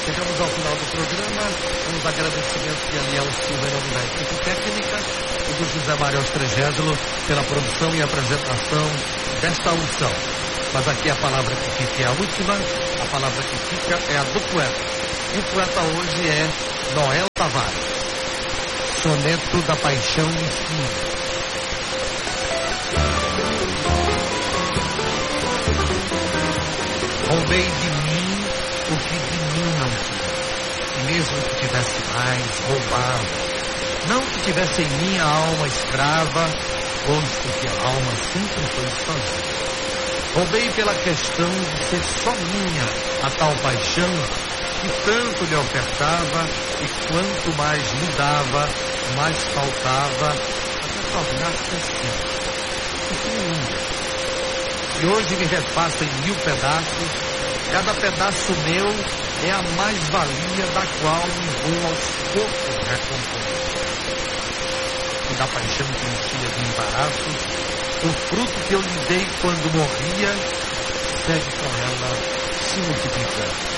Chegamos ao final do programa, com os agradecimentos de Aniel Silva em nome da equipe técnica e do José Mário Austregésilo pela produção e apresentação desta unção. Mas aqui a palavra que fica é a última, a palavra que fica é a do poeta. E o poeta hoje é Noel Tavares, Soneto da Paixão em Si. Roubei de mim o que de mim não tinha. E mesmo que tivesse mais, roubava. Não que tivesse em mim a alma escrava, posto que a alma sempre foi sozinha. Roubei pela questão de ser só minha a tal paixão que tanto lhe ofertava e quanto mais me dava, mais faltava até tornar-se assim. E hoje me repassa em 1000 pedaços, cada pedaço meu é a mais-valia da qual me vou aos poucos recompondo. E da paixão que enchia de embaraço, o fruto que eu lhe dei quando morria, segue com ela se multiplicando.